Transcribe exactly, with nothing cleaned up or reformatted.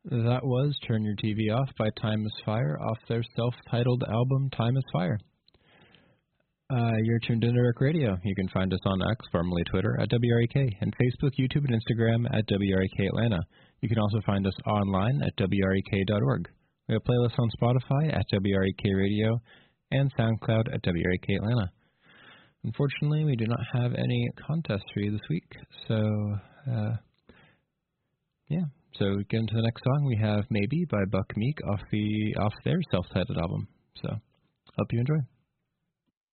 That was Turn Your T V Off by Time is Fire off their self-titled album Time is Fire. Uh, you're tuned into Rick Radio. You can find us on X, formerly Twitter, at W R A K, and Facebook, YouTube, and Instagram at W R A K Atlanta. You can also find us online at W R A K dot org. We have playlists on Spotify at W R A K Radio and SoundCloud at W R A K Atlanta. Unfortunately, we do not have any contests for you this week, so, uh, yeah. So get into the next song. We have Maybe by Buck Meek off the off their self-titled album. So hope you enjoy.